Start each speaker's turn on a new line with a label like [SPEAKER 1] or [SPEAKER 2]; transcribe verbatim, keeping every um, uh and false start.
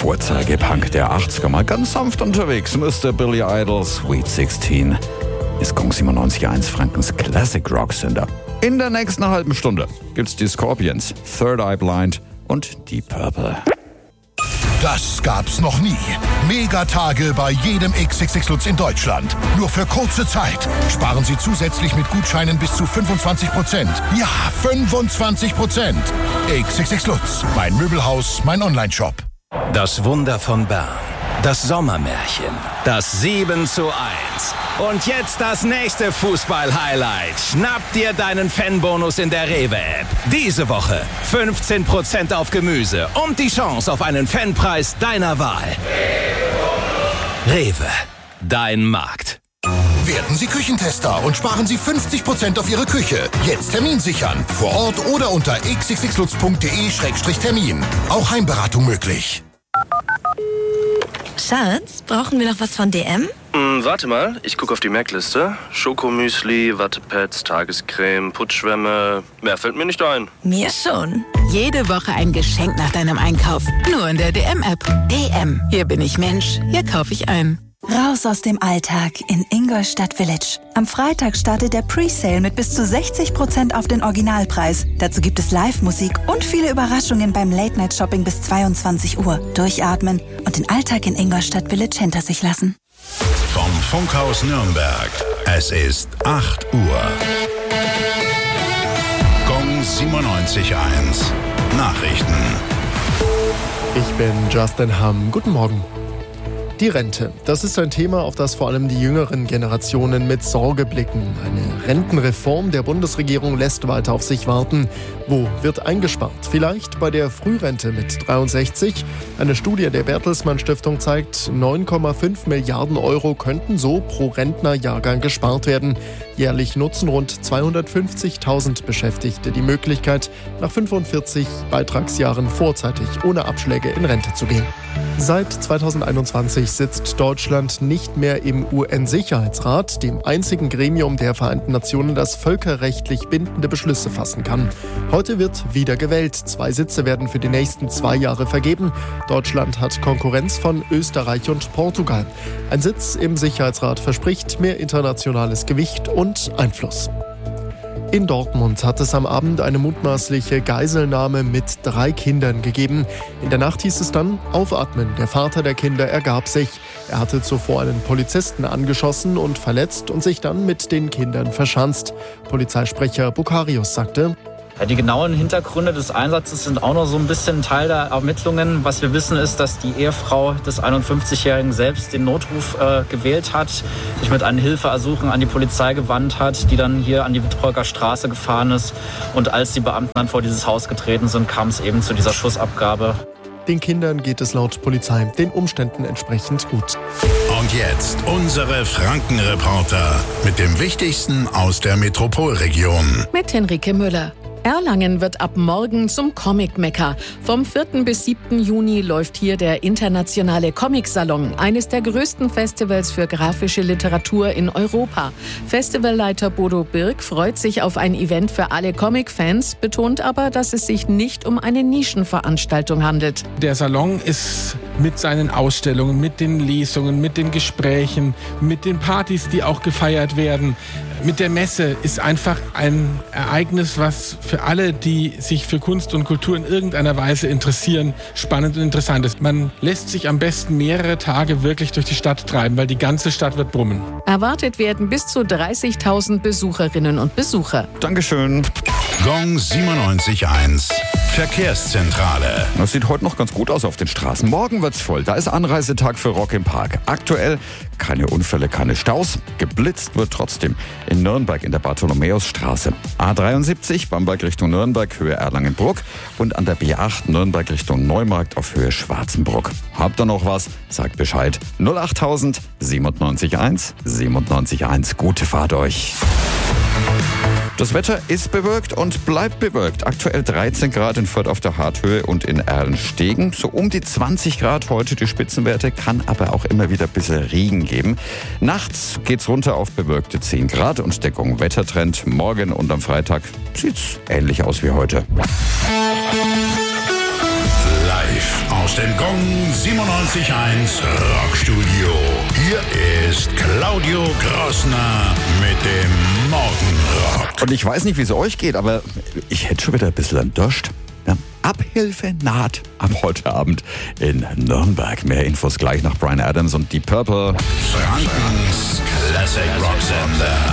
[SPEAKER 1] Vorzeigepunk der achtziger, mal ganz sanft unterwegs. Mister Billy Idol, Sweet sechzehn. Ist Gong siebenundneunzig Komma eins Frankens Classic Rock Sender. In der nächsten halben Stunde gibt's die Scorpions, Third Eye Blind und Deep Purple.
[SPEAKER 2] Das gab's noch nie. Megatage bei jedem X X X Lutz in Deutschland. Nur für kurze Zeit. Sparen Sie zusätzlich mit Gutscheinen bis zu fünfundzwanzig Prozent. Ja, fünfundzwanzig Prozent. X X X Lutz, mein Möbelhaus, mein Onlineshop.
[SPEAKER 3] Das Wunder von Bern. Das Sommermärchen. Das sieben zu eins. Und jetzt das nächste Fußball-Highlight. Schnapp dir deinen Fanbonus in der Rewe-App. Diese Woche fünfzehn Prozent auf Gemüse und die Chance auf einen Fanpreis deiner Wahl. Rewe, dein Markt.
[SPEAKER 2] Werden Sie Küchentester und sparen Sie fünfzig Prozent auf Ihre Küche. Jetzt Termin sichern. Vor Ort oder unter x x x lutz punkt d e Schrägstrich Termin. Auch Heimberatung möglich.
[SPEAKER 4] Schatz, brauchen wir noch was von D M?
[SPEAKER 5] Hm, warte mal, ich gucke auf die Merkliste. Schokomüsli, Wattepads, Tagescreme, Putzschwämme. Mehr fällt mir nicht ein.
[SPEAKER 4] Mir schon.
[SPEAKER 6] Jede Woche ein Geschenk nach deinem Einkauf. Nur in der D M-App. D M. Hier bin ich Mensch. Hier kaufe ich ein.
[SPEAKER 7] Raus aus dem Alltag in Ingolstadt Village. Am Freitag startet der Presale mit bis zu sechzig Prozent auf den Originalpreis. Dazu gibt es Live-Musik und viele Überraschungen beim Late-Night-Shopping bis zweiundzwanzig Uhr. Durchatmen und den Alltag in Ingolstadt Village hinter sich lassen.
[SPEAKER 8] Vom Funkhaus Nürnberg. Es ist acht Uhr. Gong siebenundneunzig Komma eins. Nachrichten.
[SPEAKER 9] Ich bin Justin Hamm. Guten Morgen. Die Rente. Das ist ein Thema, auf das vor allem die jüngeren Generationen mit Sorge blicken. Eine Rentenreform der Bundesregierung lässt weiter auf sich warten. Wo wird eingespart? Vielleicht bei der Frührente mit dreiundsechzig. Eine Studie der Bertelsmann Stiftung zeigt, neun Komma fünf Milliarden Euro könnten so pro Rentnerjahrgang gespart werden. Jährlich nutzen rund zweihundertfünfzigtausend Beschäftigte die Möglichkeit, nach fünfundvierzig Beitragsjahren vorzeitig ohne Abschläge in Rente zu gehen. Seit zweitausendeinundzwanzig sitzt Deutschland nicht mehr im U N-Sicherheitsrat, dem einzigen Gremium der Vereinten Nationen, das völkerrechtlich bindende Beschlüsse fassen kann. Heute wird wieder gewählt. Zwei Sitze werden für die nächsten zwei Jahre vergeben. Deutschland hat Konkurrenz von Österreich und Portugal. Ein Sitz im Sicherheitsrat verspricht mehr internationales Gewicht und Einfluss. In Dortmund hat es am Abend eine mutmaßliche Geiselnahme mit drei Kindern gegeben. In der Nacht hieß es dann, aufatmen. Der Vater der Kinder ergab sich. Er hatte zuvor einen Polizisten angeschossen und verletzt und sich dann mit den Kindern verschanzt. Polizeisprecher Bukarius sagte:
[SPEAKER 10] Ja, die genauen Hintergründe des Einsatzes sind auch noch so ein bisschen Teil der Ermittlungen. Was wir wissen ist, dass die Ehefrau des einundfünfzigjährigen selbst den Notruf äh, gewählt hat, sich mit einem Hilfeersuchen an die Polizei gewandt hat, die dann hier an die Witbreuker Straße gefahren ist. Und als die Beamten dann vor dieses Haus getreten sind, kam es eben zu dieser Schussabgabe.
[SPEAKER 9] Den Kindern geht es laut Polizei den Umständen entsprechend gut.
[SPEAKER 8] Und jetzt unsere Frankenreporter mit dem Wichtigsten aus der Metropolregion.
[SPEAKER 6] Mit Henrike Müller. Erlangen wird ab morgen zum Comic-Mekka. Vom vierten bis siebten Juni läuft hier der internationale Comic-Salon, eines der größten Festivals für grafische Literatur in Europa. Festivalleiter Bodo Birk freut sich auf ein Event für alle Comic-Fans, betont aber, dass es sich nicht um eine Nischenveranstaltung handelt.
[SPEAKER 11] Der Salon ist mit seinen Ausstellungen, mit den Lesungen, mit den Gesprächen, mit den Partys, die auch gefeiert werden, mit der Messe, ist einfach ein Ereignis, was für alle, die sich für Kunst und Kultur in irgendeiner Weise interessieren, spannend und interessant ist. Man lässt sich am besten mehrere Tage wirklich durch die Stadt treiben, weil die ganze Stadt wird brummen.
[SPEAKER 6] Erwartet werden bis zu dreißigtausend Besucherinnen und Besucher.
[SPEAKER 1] Dankeschön.
[SPEAKER 8] Gong siebenundneunzig Komma eins. Verkehrszentrale.
[SPEAKER 1] Das sieht heute noch ganz gut aus auf den Straßen. Morgen wird's voll. Da ist Anreisetag für Rock im Park. Aktuell keine Unfälle, keine Staus. Geblitzt wird trotzdem in Nürnberg in der Bartholomäusstraße. A dreiundsiebzig, Bamberg Richtung Nürnberg, Höhe Erlangen-Bruck. Und an der B acht, Nürnberg Richtung Neumarkt auf Höhe Schwarzenbruck. Habt ihr noch was? Sagt Bescheid. null achttausend siebenundneunzig eins siebenundneunzig eins. Gute Fahrt euch. Das Wetter ist bewölkt und bleibt bewölkt. Aktuell dreizehn Grad in Fürth auf der Harthöhe und in Erlenstegen. So um die zwanzig Grad heute die Spitzenwerte, kann aber auch immer wieder ein bisschen Regen geben. Nachts geht's runter auf bewölkte zehn Grad und Deckung Wettertrend. Morgen und am Freitag sieht's ähnlich aus wie heute.
[SPEAKER 8] Live aus Aus dem Gong siebenundneunzig Komma eins Rockstudio. Hier ist Claudio Grossner mit dem Morgenrock.
[SPEAKER 1] Und ich weiß nicht, wie es euch geht, aber ich hätte schon wieder ein bisschen einen Durst. Ja, Abhilfe naht ab heute Abend in Nürnberg. Mehr Infos gleich nach Bryan Adams und Deep Purple.
[SPEAKER 8] Frankens Classic Rock Sender.